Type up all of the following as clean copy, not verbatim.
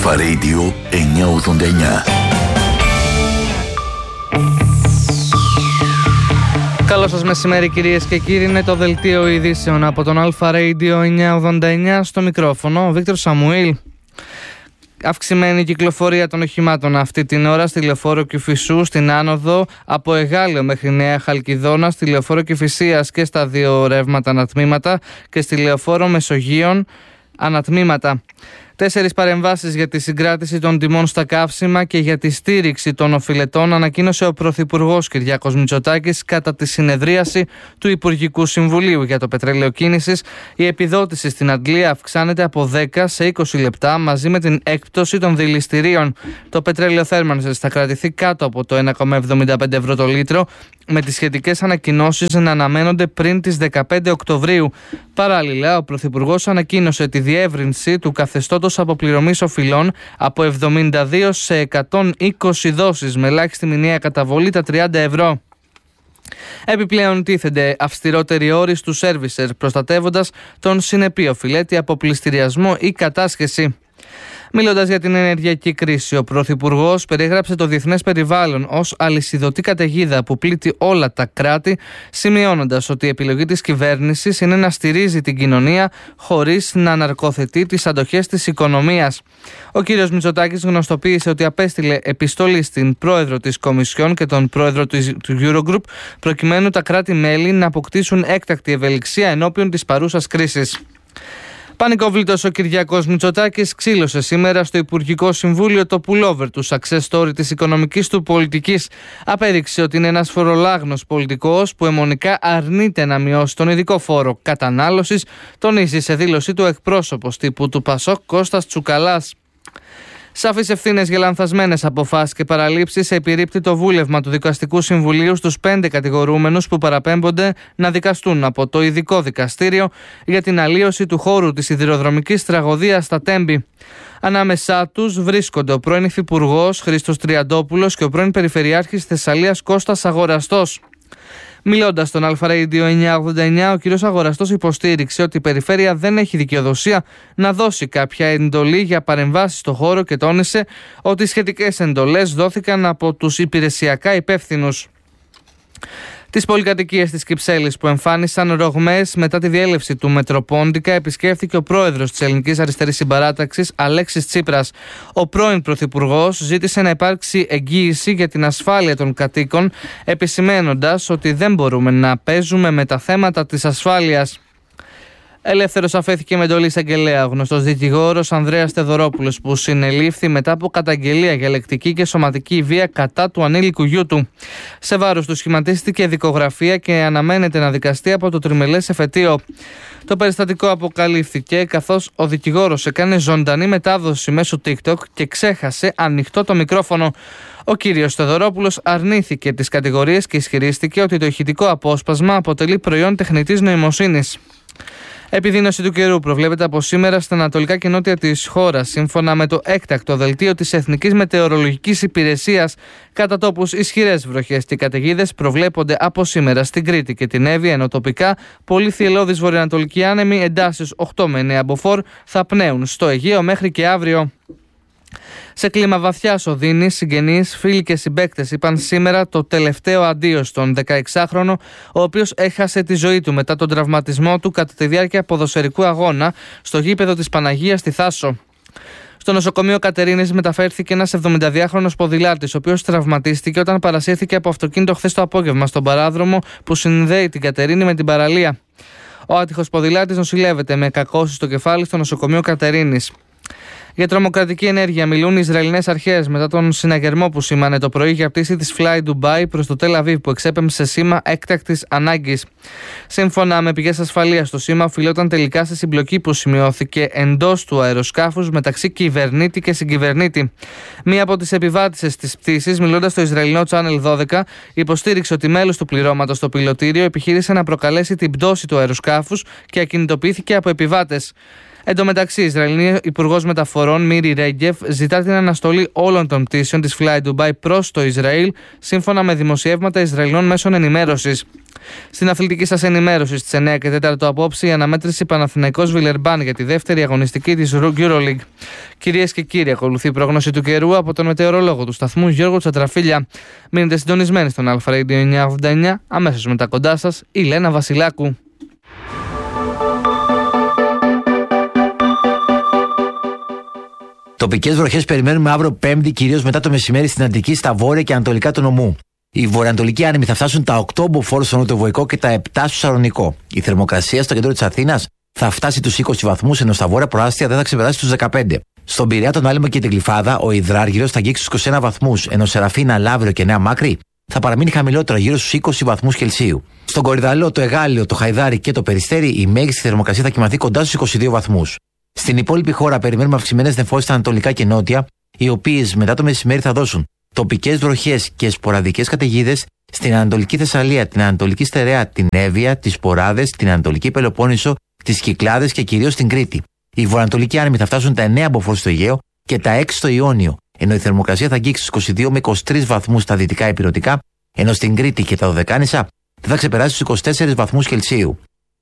Αλφα Radio 989. Καλό σας μεσημέρι κυρίες και κύριοι, είναι το δελτίο ειδήσεων από τον Αλφα Radio 989, στο μικρόφωνο ο Βίκτορ Σαμουήλ. Αυξημένη κυκλοφορία των οχημάτων αυτή την ώρα στη λεωφόρο Κηφισού, στην άνοδο από Εγάλεο μέχρι Νέα Χαλκιδόνα, στη λεωφόρο Κηφισίας και στα δύο ρεύματα ανατμήματα και στη λεωφόρο Μεσογείων ανατμήματα. 4 παρεμβάσεις για τη συγκράτηση των τιμών στα καύσιμα και για τη στήριξη των οφειλετών ανακοίνωσε ο Πρωθυπουργός Κυριάκος Μητσοτάκης κατά τη συνεδρίαση του Υπουργικού Συμβουλίου για το πετρέλαιο κίνησης. Η επιδότηση στην Αγγλία αυξάνεται από 10 σε 20 λεπτά μαζί με την έκπτωση των δηληστηρίων. Το πετρέλαιο θέρμανσης θα κρατηθεί κάτω από το 1,75 ευρώ το λίτρο, με τις σχετικές ανακοινώσεις να αναμένονται πριν τις 15 Οκτωβρίου. Παράλληλα, ο Πρωθυπουργός ανακοίνωσε τη διεύρυνση του καθεστώτος αποπληρωμής οφειλών από 72 σε 120 δόσεις με ελάχιστη μηνιαία καταβολή τα 30 ευρώ. Επιπλέον τίθενται αυστηρότεροι όροι στους σέρβισερ, προστατεύοντας τον συνεπή οφειλέτη από πληστηριασμό ή κατάσχεση. Μιλώντας για την ενεργειακή κρίση, ο Πρωθυπουργός περιέγραψε το διεθνές περιβάλλον ως αλυσιδωτή καταιγίδα που πλήττει όλα τα κράτη, σημειώνοντας ότι η επιλογή της κυβέρνησης είναι να στηρίζει την κοινωνία χωρίς να αναρκοθετεί τις αντοχές της οικονομίας. Ο κ. Μητσοτάκης γνωστοποίησε ότι απέστειλε επιστολή στην πρόεδρο της Κομισιόν και τον πρόεδρο του Eurogroup, προκειμένου τα κράτη-μέλη να αποκτήσουν έκτακτη ευελιξία ενώπιον της παρούσας κρίσης. Πανικόβλητος ο Κυριάκος Μητσοτάκης ξύλωσε σήμερα στο Υπουργικό Συμβούλιο το pullover του success story της οικονομικής του πολιτικής. Απέδειξε ότι είναι ένας φορολάγνος πολιτικός που αιμονικά αρνείται να μειώσει τον ειδικό φόρο κατανάλωσης, τονίζει σε δήλωσή του εκπρόσωπος τύπου του Πασόκ Κώστας Τσουκαλάς. Σαφείς ευθύνες για λανθασμένες αποφάσεις και παραλήψεις επιρρύπτει το βούλευμα του Δικαστικού Συμβουλίου στους 5 κατηγορούμενους που παραπέμπονται να δικαστούν από το Ειδικό Δικαστήριο για την αλλίωση του χώρου της σιδηροδρομικής τραγωδίας στα Τέμπη. Ανάμεσά τους βρίσκονται ο πρώην Υφυπουργός Χρήστος Τριαντόπουλος και ο πρώην Περιφερειάρχης Θεσσαλίας Κώστας Αγοραστός. Μιλώντας στον Αλφα Radio 989, ο κ. Αγοραστός υποστήριξε ότι η περιφέρεια δεν έχει δικαιοδοσία να δώσει κάποια εντολή για παρεμβάσεις στο χώρο και τόνισε ότι οι σχετικές εντολές δόθηκαν από τους υπηρεσιακά υπεύθυνους. Τις πολυκατοικίες της Κυψέλης που εμφάνισαν ρογμές μετά τη διέλευση του Μετροπόντικα επισκέφθηκε ο πρόεδρος της Ελληνικής Αριστερής Συμπαράταξης Αλέξης Τσίπρας. Ο πρώην πρωθυπουργός ζήτησε να υπάρξει εγγύηση για την ασφάλεια των κατοίκων, επισημαίνοντας ότι δεν μπορούμε να παίζουμε με τα θέματα της ασφάλειας. Ελεύθερος αφέθηκε με εντολή εισαγγελέα ο γνωστός δικηγόρος Ανδρέας Θεοδωρόπουλος, που συνελήφθη μετά από καταγγελία για λεκτική και σωματική βία κατά του ανήλικου γιού του. Σε βάρος του σχηματίστηκε δικογραφία και αναμένεται να δικαστεί από το τριμελές εφετείο. Το περιστατικό αποκαλύφθηκε καθώς ο δικηγόρος έκανε ζωντανή μετάδοση μέσω TikTok και ξέχασε ανοιχτό το μικρόφωνο. Ο κύριος Θεοδωρόπουλος αρνήθηκε τις κατηγορίες και ισχυρίστηκε ότι το ηχητικό απόσπασμα αποτελεί προϊόν τεχνητής νοημοσύνης. Επιδείνωση του καιρού προβλέπεται από σήμερα στα ανατολικά και νότια της χώρας. Σύμφωνα με το έκτακτο δελτίο της Εθνικής Μετεωρολογικής Υπηρεσίας, κατά τόπους ισχυρές βροχές και καταιγίδες προβλέπονται από σήμερα στην Κρήτη και την Εύβοια, ενώ τοπικά πολύ θυελλώδης βορειοανατολική άνεμη εντάσεις 8 με 9 μποφόρ θα πνέουν στο Αιγαίο μέχρι και αύριο. Σε κλίμα βαθιάς οδύνης, συγγενείς, φίλοι και συμπαίκτες είπαν σήμερα το τελευταίο αντίο στον 16χρονο, ο οποίος έχασε τη ζωή του μετά τον τραυματισμό του κατά τη διάρκεια ποδοσφαιρικού αγώνα στο γήπεδο της Παναγίας στη Θάσο. Στο νοσοκομείο Κατερίνης μεταφέρθηκε ένας 72χρονος ποδηλάτης, ο οποίος τραυματίστηκε όταν παρασύρθηκε από αυτοκίνητο χθες το απόγευμα στον παράδρομο που συνδέει την Κατερίνη με την παραλία. Ο άτυχος ποδηλάτης νοσηλεύεται με κακώσεις στο κεφάλι στο νοσοκομείο Κατερίνης. Για τρομοκρατική ενέργεια μιλούν οι Ισραηλινές αρχές μετά τον συναγερμό που σήμανε το πρωί για πτήση της Fly Dubai προς το Τελ Αβίβ, που εξέπεμψε σήμα έκτακτης ανάγκης. Σύμφωνα με πηγές ασφαλείας, το σήμα οφειλόταν τελικά σε συμπλοκή που σημειώθηκε εντός του αεροσκάφους μεταξύ κυβερνήτη και συγκυβερνήτη. Μία από τις επιβάτησες της πτήσης, μιλώντας στο Ισραηλινό Channel 12, υποστήριξε ότι μέλος του πληρώματος στο πιλωτήριο επιχείρησε να προκαλέσει την πτώση του αεροσκάφους και ακινητοποιήθηκε από επιβάτες. Εν τω μεταξύ, η Ισραηλινή Υπουργός Μεταφορών Μίρι Ρέγκεφ ζητά την αναστολή όλων των πτήσεων της Fly Dubai προς το Ισραήλ, σύμφωνα με δημοσιεύματα Ισραηλινών μέσων ενημέρωσης. Στην αθλητική σας ενημέρωση στις 9 και 4 απόψε, η αναμέτρηση Παναθηναϊκός Βιλερμπάν για τη δεύτερη αγωνιστική της EuroLeague. Κυρίες και κύριοι, ακολουθεί η πρόγνωση του καιρού από τον μετεωρολόγο του σταθμού Γιώργο Τσατραφίλια. Μείνετε συντονισμένοι στον Αλφα Radio 989. Αμέσως μετά κοντά σας η Λένα Βασιλάκου. Τοπικές βροχές περιμένουμε αύριο Πέμπτη, κυρίως μετά το μεσημέρι στην Αττική, στα βόρεια και ανατολικά του νομού. Οι βορειοανατολικοί άνεμοι θα φτάσουν τα 8 μποφόρ στο νοτιοβοϊκό και τα 7 στο Σαλονικό. Η θερμοκρασία στο κέντρο της Αθήνας θα φτάσει τους 20 βαθμούς, ενώ στα βόρεια προάστια δεν θα ξεπεράσει τους 15. Στον Πειραιά, τον Άλυμο και την Γλυφάδα, ο υδράργυρος θα αγγίξει τους 21 βαθμούς, ενώ Σεραφίνα, Λαύριο και Νέα Μάκρη θα παραμείνει χαμηλότερο, γύρω στους 20 βαθμούς Κελσίου. Στον Κορυδαλό, το Εγάλιο, το Χαϊδάρι και το Περιστέρι, η μέγιστη θερμοκρασία θα κυμανθεί κοντά στους 22 βαθμούς. Στην υπόλοιπη χώρα περιμένουμε αυξημένες νεφώσεις στα ανατολικά και νότια, οι οποίες μετά το μεσημέρι θα δώσουν τοπικές βροχές και σποραδικές καταιγίδες στην Ανατολική Θεσσαλία, την Ανατολική Στερεά, την Εύβοια, τις Ποράδες, την Ανατολική Πελοπόννησο, τις Κυκλάδες και κυρίως στην Κρήτη. Οι βορειοανατολικοί άνεμοι θα φτάσουν τα 9 μποφόρ στο Αιγαίο και τα 6 στο Ιόνιο, ενώ η θερμοκρασία θα αγγίξει στους 22 με 23 βαθμούς στα δυτικά ηπειρωτικά, ενώ στην Κρήτη και τα Δωδεκάνησα δεν θα ξεπεράσει τους 24 βαθμούς Κελσίου.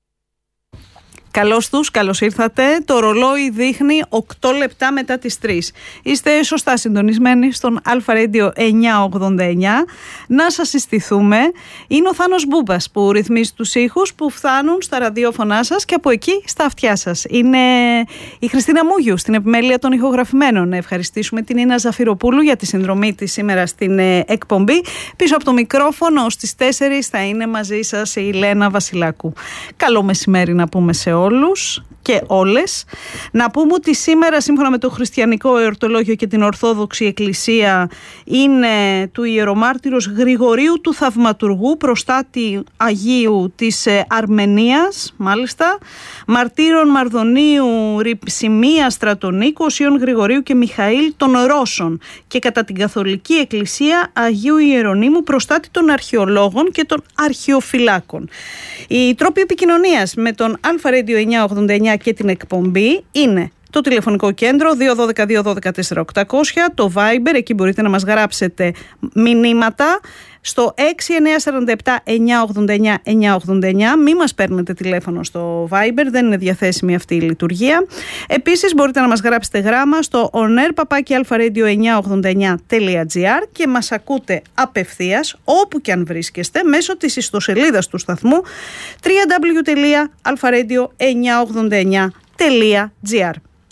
Καλώς ήρθατε. Το ρολόι δείχνει 8 λεπτά μετά τις 3. Είστε σωστά συντονισμένοι στον Αλφα Radio 989. Να σας συστηθούμε. Είναι ο Θάνος Μπούμπας που ρυθμίζει τους ήχους που φτάνουν στα ραδιόφωνά σας και από εκεί στα αυτιά σας. Είναι η Χριστίνα Μούγιου στην επιμέλεια των ηχογραφημένων. Να ευχαριστήσουμε την Ίνα Ζαφυροπούλου για τη συνδρομή της σήμερα στην εκπομπή. Πίσω από το μικρόφωνο στις 4 θα είναι μαζί σας η Λένα Βασιλάκου. Καλό μεσημέρι να πούμε σε όλους και όλες. Να πούμε ότι σήμερα, σύμφωνα με το χριστιανικό εορτολόγιο και την Ορθόδοξη Εκκλησία, είναι του ιερομάρτυρος Γρηγορίου του Θαυματουργού, προστάτη Αγίου της Αρμενίας, μάλιστα, μαρτύρων Μαρδονίου, Ριψιμία, Στρατονίκου, Οσίων Γρηγορίου και Μιχαήλ των Ρώσων, και κατά την Καθολική Εκκλησία Αγίου Ιερονύμου, προστάτη των αρχαιολόγων και των αρχαιοφυλάκων. Οι τρόποι επικοινωνίας με τον Αλφα Radio 989 και την εκπομπή είναι το τηλεφωνικό κέντρο 212-212-4800, το Viber, εκεί μπορείτε να μας γράψετε μηνύματα στο 6947-989-989. Μη μας παίρνετε τηλέφωνο στο Viber, δεν είναι διαθέσιμη αυτή η λειτουργία. Επίσης μπορείτε να μας γράψετε γράμμα στο onair@alfaradio989.gr και μας ακούτε απευθείας όπου και αν βρίσκεστε μέσω της ιστοσελίδας του σταθμού www.alfaradio989.gr.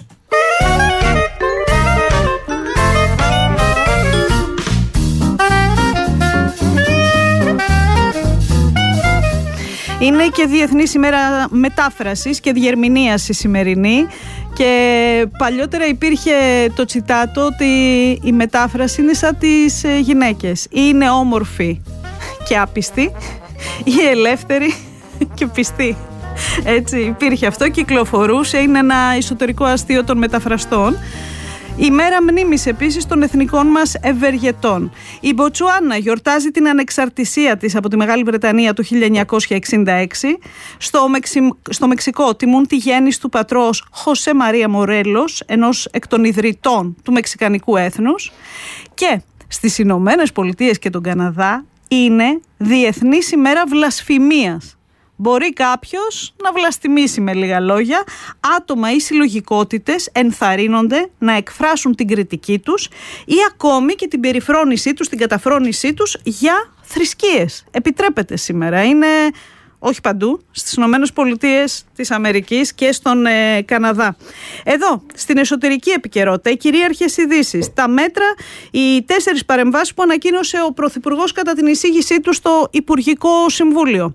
Είναι και Διεθνής ημέρα μετάφρασης και διερμηνίας η σημερινή, και παλιότερα υπήρχε το τσιτάτο ότι η μετάφραση είναι σαν τις γυναίκες. Είναι όμορφη και άπιστη, ή ελεύθερη και πιστή. Έτσι υπήρχε αυτό, κυκλοφορούσε, είναι ένα εσωτερικό αστείο των μεταφραστών. Η μέρα μνήμης επίσης των εθνικών μας ευεργετών. Η Μποτσουάνα γιορτάζει την ανεξαρτησία της από τη Μεγάλη Βρετανία το 1966. Στο Μεξικό τιμούν τη γέννηση του πατρός Χωσέ Μαρία Μορέλος, ενός εκ των ιδρυτών του μεξικανικού έθνους. Και στις Ηνωμένες Πολιτείες και τον Καναδά είναι Διεθνής ημέρα βλασφημίας. Μπορεί κάποιος να βλαστημίσει, με λίγα λόγια. Άτομα ή συλλογικότητες ενθαρρύνονται να εκφράσουν την κριτική τους ή ακόμη και την περιφρόνησή τους, την καταφρόνησή τους για θρησκείες. Επιτρέπεται σήμερα. Είναι όχι παντού, στις Ηνωμένες Πολιτείες της Αμερικής και στον Καναδά. Εδώ, στην εσωτερική επικαιρότητα, οι κυρίαρχες ειδήσεις, τα μέτρα, οι 4 παρεμβάσεις που ανακοίνωσε ο Πρωθυπουργός κατά την εισήγησή του στο Υπουργικό Συμβούλιο.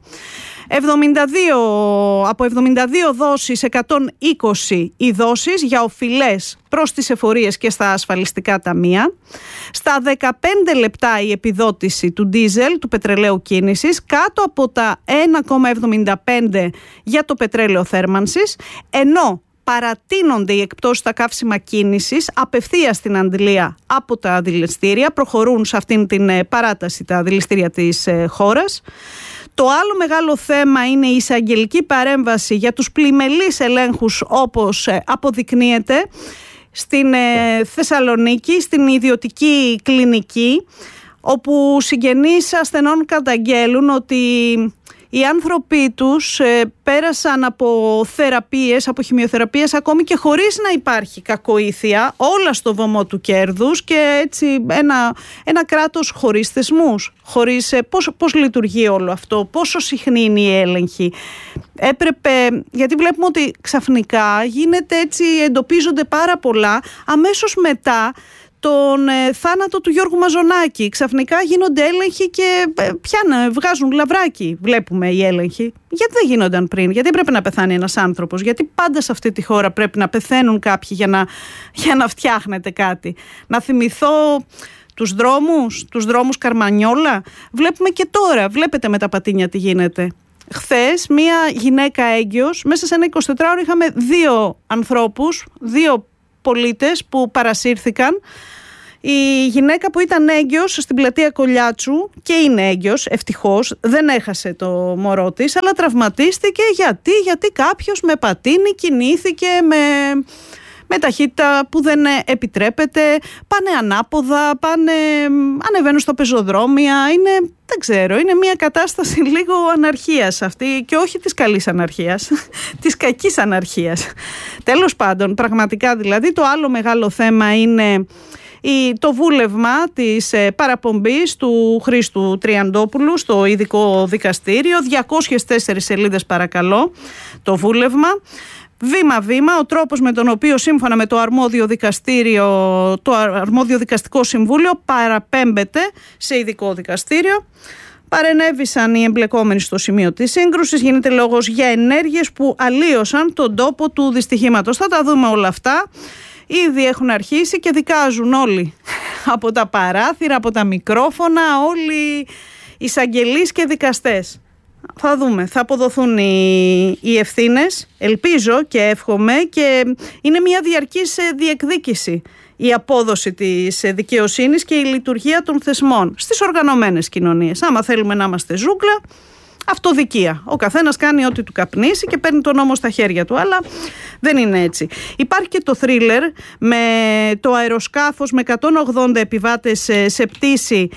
Από 72 δόσεις, 120 οι δόσεις για οφειλές προς τις εφορίες και στα ασφαλιστικά ταμεία. Στα 15 λεπτά η επιδότηση του ντίζελ, του πετρελαίου κίνησης, κάτω από τα 1,75 για το πετρέλαιο θέρμανσης, ενώ παρατείνονται οι εκπτώσεις στα καύσιμα κίνησης απευθείας στην αντλία από τα δηληστήρια. Προχωρούν σε αυτήν την παράταση τα δηληστήρια της χώρας. Το άλλο μεγάλο θέμα είναι η εισαγγελική παρέμβαση για τους πλημελείς ελέγχους, όπως αποδεικνύεται στην Θεσσαλονίκη, στην ιδιωτική κλινική, όπου συγγενείς ασθενών καταγγέλουν ότι οι άνθρωποι τους πέρασαν από θεραπείες, από χημειοθεραπείες, ακόμη και χωρίς να υπάρχει κακοήθεια, όλα στο βωμό του κέρδους, και έτσι ένα κράτος χωρίς θεσμούς, χωρίς πώς λειτουργεί όλο αυτό, πόσο συχνή είναι η έλεγχη. Έπρεπε, γιατί βλέπουμε ότι ξαφνικά γίνεται έτσι, εντοπίζονται πάρα πολλά αμέσως μετά τον θάνατο του Γιώργου Μαζονάκη. Ξαφνικά γίνονται έλεγχοι και βγάζουν λαβράκι, βλέπουμε, οι έλεγχοι. Γιατί δεν γίνονταν πριν, γιατί πρέπει να πεθάνει ένας άνθρωπος, γιατί πάντα σε αυτή τη χώρα πρέπει να πεθαίνουν κάποιοι για να φτιάχνεται κάτι. Να θυμηθώ τους δρόμους Καρμανιόλα. Βλέπουμε και τώρα, βλέπετε με τα πατίνια τι γίνεται. Χθες μία γυναίκα έγκυος, μέσα σε ένα 24ωρο είχαμε 2 ανθρώπους, 2 πολίτες που παρασύρθηκαν. Η γυναίκα που ήταν έγκυος στην πλατεία Κολιάτσου, και είναι έγκυος, ευτυχώς, δεν έχασε το μωρό της, αλλά τραυματίστηκε γιατί κάποιος με πατίνι κινήθηκε με ταχύτητα που δεν επιτρέπεται, πάνε ανάποδα, ανεβαίνουν στα πεζοδρόμια, δεν ξέρω, είναι μια κατάσταση λίγο αναρχίας αυτή, και όχι της καλής αναρχίας, της κακής αναρχίας. Τέλος πάντων, πραγματικά δηλαδή, το άλλο μεγάλο θέμα είναι το βούλευμα της παραπομπής του Χρήστου Τριαντόπουλου στο ειδικό δικαστήριο. 204 σελίδες παρακαλώ το βούλευμα. Βήμα-βήμα, ο τρόπος με τον οποίο, σύμφωνα με το αρμόδιο δικαστικό συμβούλιο, παραπέμπεται σε ειδικό δικαστήριο. Παρενέβησαν οι εμπλεκόμενοι στο σημείο της σύγκρουσης. Γίνεται λόγος για ενέργειες που αλλοίωσαν τον τόπο του δυστυχήματος. Θα τα δούμε όλα αυτά. Ήδη έχουν αρχίσει και δικάζουν όλοι. Από τα παράθυρα, από τα μικρόφωνα, όλοι οι εισαγγελείς και δικαστές. Θα δούμε, θα αποδοθούν οι ευθύνες, ελπίζω και εύχομαι, και είναι μια διαρκής διεκδίκηση η απόδοση της δικαιοσύνης και η λειτουργία των θεσμών στις οργανωμένες κοινωνίες. Άμα θέλουμε να είμαστε ζούγκλα, αυτοδικία. Ο καθένας κάνει ό,τι του καπνίσει και παίρνει τον νόμο στα χέρια του, αλλά δεν είναι έτσι. Υπάρχει και το θρίλερ με το αεροσκάφος με 180 επιβάτες σε πτήση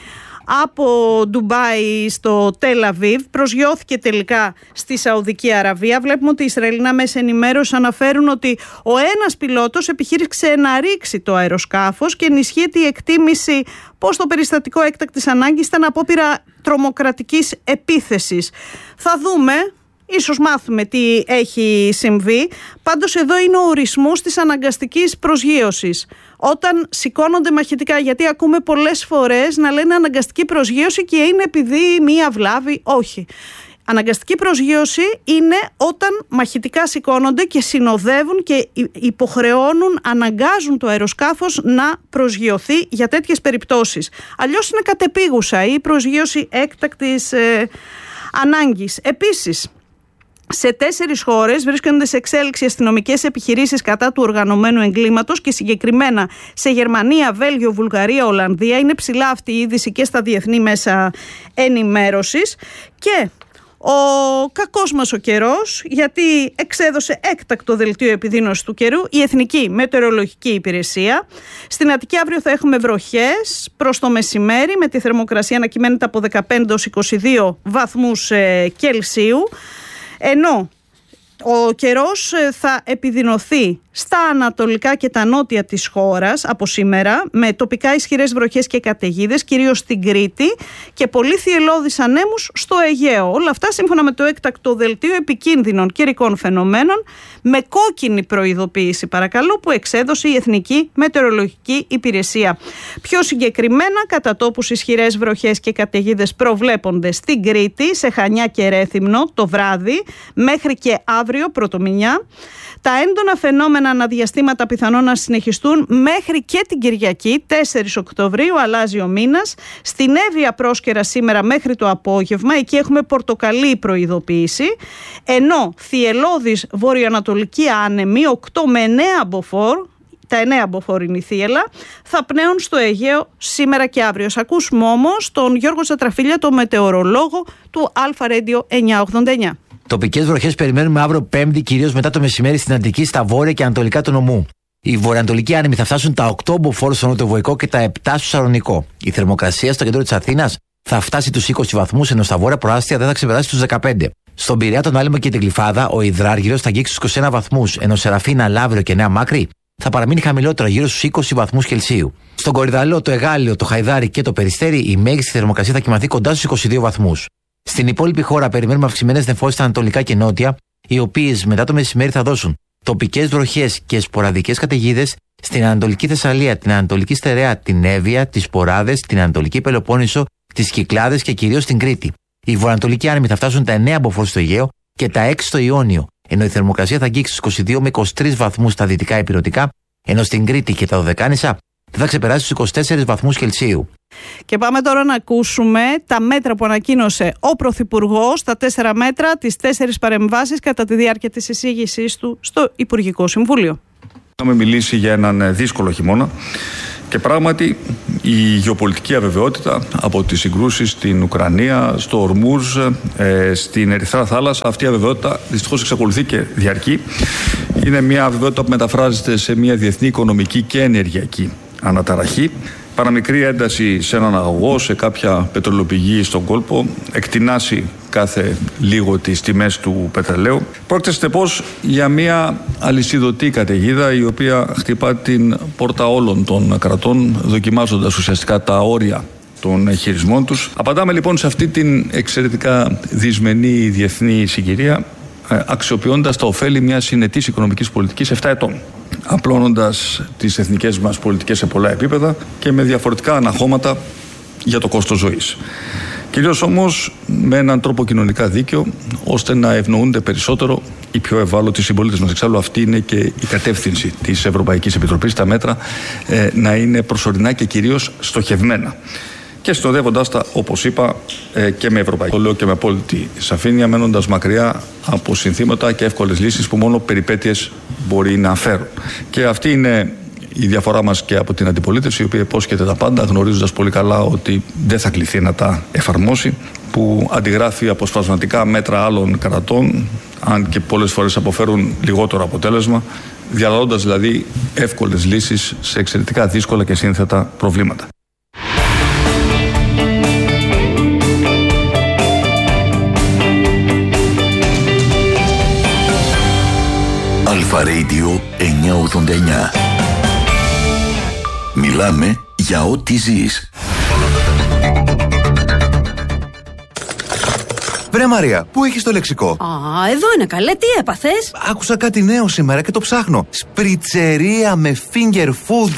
από Ντουμπάι στο Τελ Αβίβ, προσγειώθηκε τελικά στη Σαουδική Αραβία. Βλέπουμε ότι οι Ισραηλινά μέσα ενημέρωση αναφέρουν ότι ο ένας πιλότος επιχείρησε να ρίξει το αεροσκάφος και ενισχύεται η εκτίμηση πως το περιστατικό έκτακτης ανάγκης ήταν απόπειρα τρομοκρατικής επίθεσης. Θα δούμε. Ίσως μάθουμε τι έχει συμβεί. Πάντως εδώ είναι ο ορισμός της αναγκαστικής προσγείωσης. Όταν σηκώνονται μαχητικά, γιατί ακούμε πολλές φορές να λένε αναγκαστική προσγείωση και είναι επειδή μία βλάβη. Όχι. Αναγκαστική προσγείωση είναι όταν μαχητικά σηκώνονται και συνοδεύουν και υποχρεώνουν, αναγκάζουν το αεροσκάφος να προσγειωθεί για τέτοιες περιπτώσεις. Αλλιώς είναι κατεπίγουσα η προσγείωση έκτακτης ανάγκης. Επίσης, σε 4 χώρες βρίσκονται σε εξέλιξη αστυνομικές επιχειρήσεις κατά του οργανωμένου εγκλήματος, και συγκεκριμένα σε Γερμανία, Βέλγιο, Βουλγαρία, Ολλανδία. Είναι ψηλά αυτή η είδηση και στα διεθνή μέσα ενημέρωσης. Και ο κακός μας ο καιρός, γιατί εξέδωσε έκτακτο δελτίο επιδείνωσης του καιρού η Εθνική Μετεωρολογική Υπηρεσία. Στην Αττική αύριο θα έχουμε βροχές προς το μεσημέρι, με τη θερμοκρασία να κυμαίνεται από 15 έως 22 βαθμούς Κελσίου. Ενώ ο καιρός θα επιδεινωθεί στα ανατολικά και τα νότια της χώρας από σήμερα, με τοπικά ισχυρές βροχές και καταιγίδες, κυρίως στην Κρήτη, και πολύ θυελλώδεις ανέμους στο Αιγαίο. Όλα αυτά σύμφωνα με το έκτακτο δελτίο επικίνδυνων καιρικών φαινομένων, με κόκκινη προειδοποίηση παρακαλώ, που εξέδωσε η Εθνική Μετεωρολογική Υπηρεσία. Πιο συγκεκριμένα, κατά τόπους ισχυρές βροχές και καταιγίδες προβλέπονται στην Κρήτη, σε Χανιά και Ρέθυμνο το βράδυ, μέχρι και αύριο αύριο, πρωτομηνιά. Τα έντονα φαινόμενα αναδιαστήματα πιθανόν να συνεχιστούν μέχρι και την Κυριακή, 4 Οκτωβρίου, αλλάζει ο μήνας. Στην Εύβοια πρόσκαιρα σήμερα μέχρι το απόγευμα, εκεί έχουμε πορτοκαλί προειδοποίηση. Ενώ θυελλώδης βορειοανατολική άνεμη, 8 με 9 μποφόρ, τα 9 μποφόρ είναι η θύελλα, θα πνέουν στο Αιγαίο σήμερα και αύριο. Ας ακούσουμε όμως τον Γιώργο Τσατραφίλια, το μετεωρολόγο του Αλφα Radio 989. Τοπικές βροχές περιμένουμε αύριο Πέμπτη, κυρίως μετά το μεσημέρι στην Αττική, στα βόρεια και ανατολικά του νομού. Οι βορειοανατολικοί άνεμοι θα φτάσουν τα 8 μποφόρ στο νοτιοβοϊκό και τα 7 στο Σαλονικό. Η θερμοκρασία στο κέντρο της Αθήνας θα φτάσει τους 20 βαθμούς, ενώ στα βόρεια προάστια δεν θα ξεπεράσει τους 15. Στον Πειραιά, τον Άλυμο και την Γλυφάδα, ο Υδράργυρος θα αγγίξει τους 21 βαθμούς, ενώ Σεραφίνα, Λαύριο και Νέα Μάκρη θα παραμείνει χαμηλότερο, γύρω στους 20 βαθμούς Κελσίου. Στον Κορυδαλό, το Εγάλιο, το Χαϊδάρι και το Περιστέρι, η μέγιστη θερμοκρασία θα κυμανθεί κοντά στους 22 βαθμούς. Στην υπόλοιπη χώρα περιμένουμε αυξημένες νεφώσεις στα ανατολικά και νότια, οι οποίες μετά το μεσημέρι θα δώσουν τοπικές βροχές και σποραδικές καταιγίδες στην Ανατολική Θεσσαλία, την Ανατολική Στερεά, την Εύβοια, τις Ποράδες, την Ανατολική Πελοπόννησο, τις Κυκλάδες και κυρίως την Κρήτη. Οι βορειοανατολικοί άνεμοι θα φτάσουν τα 9 μποφόρ στο Αιγαίο και τα 6 στο Ιόνιο, ενώ η θερμοκρασία θα αγγίξει στους 22 με 23 βαθμούς στα δυτικά ηπειρωτικά, ενώ στην Κρήτη και τα Δωδεκάνησα θα ξεπεράσει στους 24 βαθμούς Κελσίου. Και πάμε τώρα να ακούσουμε τα μέτρα που ανακοίνωσε ο Πρωθυπουργός, τα 4 μέτρα, τις 4 παρεμβάσεις κατά τη διάρκεια της εισήγησής του στο Υπουργικό Συμβούλιο. Είχαμε μιλήσει για έναν δύσκολο χειμώνα και πράγματι η γεωπολιτική αβεβαιότητα από τις συγκρούσεις στην Ουκρανία, στο Ορμούζ, στην Ερυθρά Θάλασσα, αυτή η αβεβαιότητα δυστυχώς εξακολουθεί και διαρκεί. Είναι μια αβεβαιότητα που μεταφράζεται σε μια διεθνή οικονομική και ενεργειακή αναταραχή. Παραμικρή ένταση σε έναν αγωγό, σε κάποια πετρελοπηγή στον κόλπο, εκτινάσει κάθε λίγο τις τιμές του πετρελαίου. Πρόκειται συνεπώς για μια αλυσιδωτή καταιγίδα η οποία χτυπά την πόρτα όλων των κρατών, δοκιμάζοντας ουσιαστικά τα όρια των χειρισμών τους. Απαντάμε λοιπόν σε αυτή την εξαιρετικά δυσμενή διεθνή συγκυρία, αξιοποιώντας τα ωφέλη μιας συνετής οικονομικής πολιτικής 7 ετών. Απλώνοντας τις εθνικές μας πολιτικές σε πολλά επίπεδα και με διαφορετικά αναχώματα για το κόστος ζωής. Κυρίως όμως με έναν τρόπο κοινωνικά δίκαιο, ώστε να ευνοούνται περισσότερο οι πιο ευάλωτοι συμπολίτες μας. Εξάλλου αυτή είναι και η κατεύθυνση της Ευρωπαϊκής Επιτροπής, τα μέτρα να είναι προσωρινά και κυρίως στοχευμένα. Και συνοδεύοντας τα, όπως είπα, και με ευρωπαϊκό, το λέω και με απόλυτη σαφήνεια, μένοντας μακριά από συνθήματα και εύκολες λύσεις που μόνο περιπέτειες μπορεί να φέρουν. Και αυτή είναι η διαφορά μας και από την αντιπολίτευση, η οποία υπόσχεται τα πάντα, γνωρίζοντας πολύ καλά ότι δεν θα κληθεί να τα εφαρμόσει, που αντιγράφει αποσπασματικά μέτρα άλλων κρατών, αν και πολλές φορές αποφέρουν λιγότερο αποτέλεσμα, διαλαλώντας δηλαδή εύκολες λύσεις σε εξαιρετικά δύσκολα και σύνθετα προβλήματα. Αλφα Radio 989. Μιλάμε για ό,τι ζεις. Βρε Μαρία, πού έχεις το λεξικό? Εδώ είναι καλέ, τι έπαθες? Άκουσα κάτι νέο σήμερα και το ψάχνω. Σπριτσερία με finger food.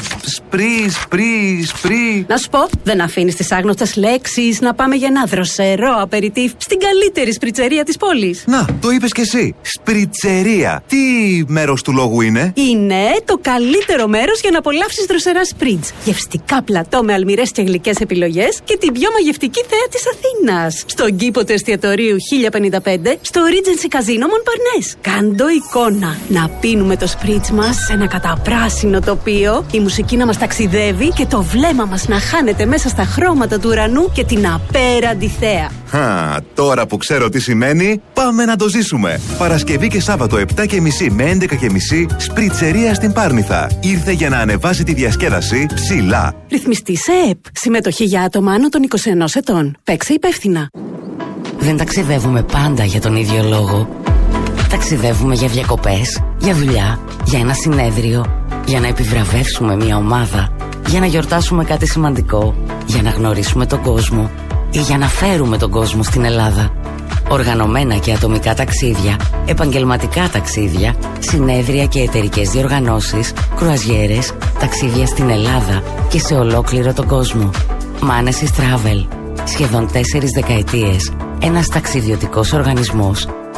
Σπρί. Να σου πω, δεν αφήνεις τις άγνωστες λέξεις να πάμε για ένα δροσερό απεριτίφ στην καλύτερη σπριτσερία της πόλης. Να, το είπες κι εσύ. Σπριτσερία. Τι μέρος του λόγου είναι? Είναι το καλύτερο μέρος για να απολαύσεις δροσερά σπριτζ. Γευστικά πλατό με αλμυρές και γλυκές επιλογές και την πιο μαγευτική θέα της Αθήνας. Στον κήπο του εστιατορίου 1055 στο Regency Casino Montparnasse. Κάντο εικόνα. Να πίνουμε το σπριτζ μας σε ένα καταπράσινο τοπίο, η μουσική να μας ταξιδεύει και το βλέμμα μας να χάνεται μέσα στα χρώματα του ουρανού και την απέραντη θέα. Τώρα που ξέρω τι σημαίνει, πάμε να το ζήσουμε. Παρασκευή και Σάββατο 7.30 με 11.30 σπριτσερία στην Πάρνηθα. Ήρθε για να ανεβάσει τη διασκέδαση ψηλά. Ρυθμιστή σε ΕΠ. Συμμετοχή για άτομα άνω των 21 ετών. Παίξε υπεύθυνα. Δεν ταξιδεύουμε πάντα για τον ίδιο λόγο. Ταξιδεύουμε για διακοπές, για δουλειά, για ένα συνέδριο, για να επιβραβεύσουμε μια ομάδα, για να γιορτάσουμε κάτι σημαντικό, για να γνωρίσουμε τον κόσμο ή για να φέρουμε τον κόσμο στην Ελλάδα. Οργανωμένα και ατομικά ταξίδια, επαγγελματικά ταξίδια, συνέδρια και εταιρικές διοργανώσεις, κρουαζιέρες, ταξίδια στην Ελλάδα και σε ολόκληρο τον κόσμο. Manesis Travel. Σχεδόν 4 δεκαετίες. Ένας ταξιδιωτικός οργανισμός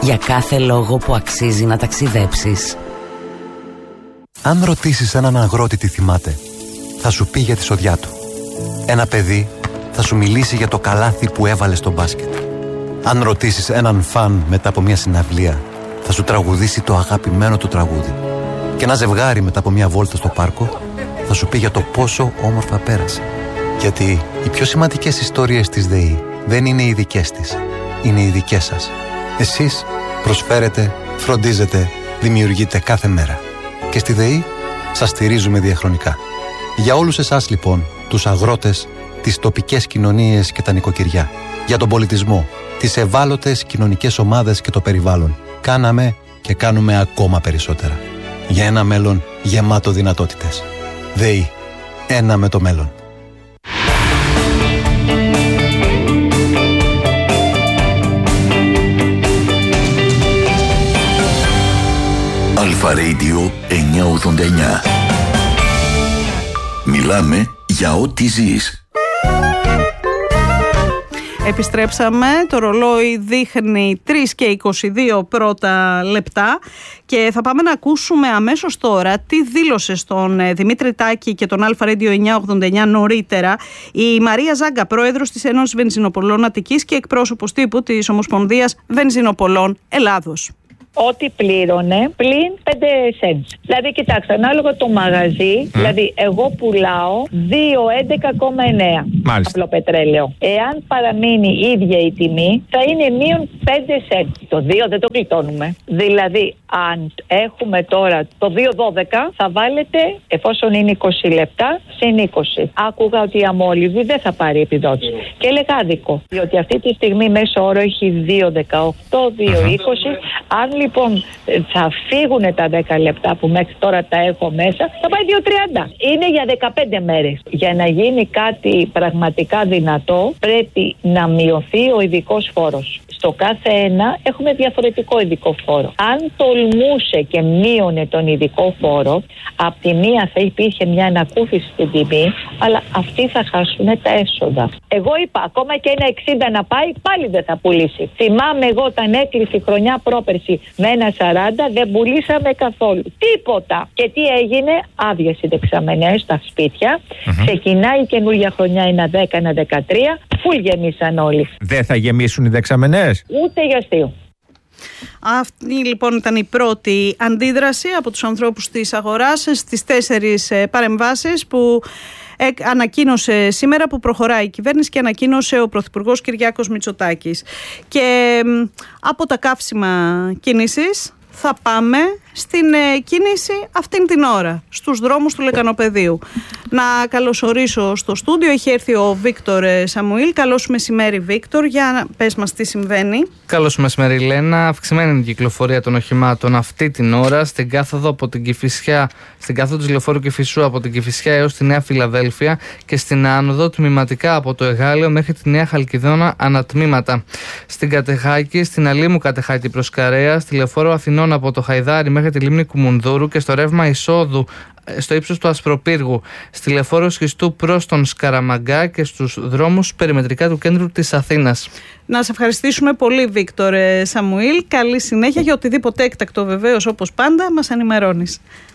Για κάθε λόγο που αξίζει να ταξιδέψεις. Αν ρωτήσεις έναν αγρότη τι θυμάται, θα σου πει για τη σοδιά του. Ένα παιδί θα σου μιλήσει για το καλάθι που έβαλε στο μπάσκετ. Αν ρωτήσεις έναν φαν μετά από μια συναυλία, θα σου τραγουδήσει το αγαπημένο του τραγούδι. Και ένα ζευγάρι μετά από μια βόλτα στο πάρκο θα σου πει για το πόσο όμορφα πέρασε. Γιατί οι πιο σημαντικές ιστορίες της ΔΕΗ δεν είναι οι δικές της, είναι οι δικές σας. Εσείς προσφέρετε, φροντίζετε, δημιουργείτε κάθε μέρα. Και στη ΔΕΗ σας στηρίζουμε διαχρονικά. Για όλους εσάς λοιπόν, τους αγρότες, τις τοπικές κοινωνίες και τα νοικοκυριά, για τον πολιτισμό, τις ευάλωτες κοινωνικές ομάδες και το περιβάλλον, κάναμε και κάνουμε ακόμα περισσότερα. Για ένα μέλλον γεμάτο δυνατότητες. ΔΕΗ. Ένα με το μέλλον. Αλφα Radio 989. Μιλάμε για ό,τι ζεις. Επιστρέψαμε, το ρολόι δείχνει 3 και 22 πρώτα λεπτά και θα πάμε να ακούσουμε αμέσως τώρα τι δήλωσε στον Δημήτρη Τάκη και τον Αλφα Radio 989 νωρίτερα η Μαρία Ζάγκα, πρόεδρος της Ένωσης Βενζινοπολών Αττικής και εκπρόσωπος τύπου της Ομοσπονδίας Βενζινοπολών Ελλάδος. Ό,τι πλήρωνε πλην 5 cents. Δηλαδή, κοιτάξτε, ανάλογα το μαγαζί, δηλαδή, εγώ πουλάω 2,11,9 απλό πετρέλαιο. Εάν παραμείνει η ίδια η τιμή, θα είναι μείον 5 cents. Το 2 δεν το γλιτώνουμε. Δηλαδή, αν έχουμε τώρα το 2,12, θα βάλετε, εφόσον είναι 20 λεπτά, συν 20. Άκουγα ότι η αμόλυβη δεν θα πάρει επιδότηση. Και έλεγα άδικο. Διότι αυτή τη στιγμή μέσο όρο έχει 2,18, 2,20. Αν λοιπόν θα φύγουν τα 10 λεπτά που μέχρι τώρα τα έχω μέσα, θα πάει 2,30. Είναι για 15 μέρες. Για να γίνει κάτι πραγματικά δυνατό, πρέπει να μειωθεί ο ειδικός φόρος. Στο κάθε ένα έχουμε διαφορετικό ειδικό φόρο. Αν τολμούσε και μείωνε τον ειδικό φόρο, απ' τη μία θα υπήρχε μια ανακούφιση στην τιμή, αλλά αυτοί θα χάσουν τα έσοδα. Εγώ είπα, ακόμα και ένα 60 να πάει, πάλι δεν θα πουλήσει. Θυμάμαι εγώ όταν έκλεισε η χρονιά πρόπερση με ένα 40, δεν πουλήσαμε καθόλου. Τίποτα. Και τι έγινε? Άδειες οι δεξαμενές στα σπίτια. Ξεκινάει η καινούργια χρονιά ένα 10, ένα 13. Φουλ γεμίσαν όλοι. Δεν θα γεμίσουν οι δεξαμενές? Ούτε για αστείο. Αυτή λοιπόν ήταν η πρώτη αντίδραση από τους ανθρώπους της αγοράς στις 4 παρεμβάσεις που ανακοίνωσε σήμερα, που προχωράει η κυβέρνηση και ανακοίνωσε ο Πρωθυπουργός Κυριάκος Μητσοτάκης. Και από τα καύσιμα κίνησης θα πάμε στην κίνηση αυτήν την ώρα, στους δρόμους του Λεκανοπεδίου. Να καλωσορίσω στο στούντιο, έχει έρθει ο Βίκτορ Σαμουήλ. Καλώς μεσημέρι, Βίκτορ, για να πες μας τι συμβαίνει. Καλώς μεσημέρι, Λένα. Αυξημένη είναι η κυκλοφορία των οχημάτων αυτή την ώρα στην κάθοδο από την Κηφισιά, στην κάθοδο της λεωφόρου Κηφισού από την Κηφισιά έως τη Νέα Φιλαδέλφια και στην άνοδο τμηματικά από το Εγάλεο μέχρι τη Νέα Χαλκιδόνα ανατμήματα. Στην Κατεχάκη, στην Αλήμου Κατεχάκη προς Καρέα, στη λεωφόρο Αθηνών από το Χαϊδάρι μέχρι τη λίμνη Κουμουνδούρου και στο ρεύμα εισόδου στο ύψος του Ασπροπύργου, στη λεωφόρο Σχιστού προς τον Σκαραμαγκά και στους δρόμους περιμετρικά του κέντρου της Αθήνας. Να σε ευχαριστήσουμε πολύ, Βίκτορ Σαμουήλ. Καλή συνέχεια, για οτιδήποτε έκτακτο βεβαίως όπως πάντα μας ενημερώνεις.